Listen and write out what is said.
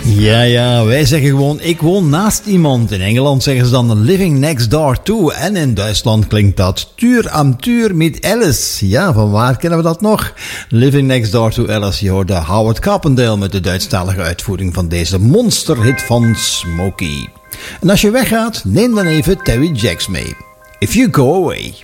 Ja, wij zeggen gewoon, ik woon naast iemand. In Engeland zeggen ze dan living next door to. En in Duitsland klinkt dat Tür am Tür met Alice. Ja, van waar kennen we dat nog? Living next door to Alice. Je hoorde Howard Carpendale met de Duitsstalige uitvoering van deze monsterhit van Smokey. En als je weggaat, neem dan even Terry Jacks mee. If you go away.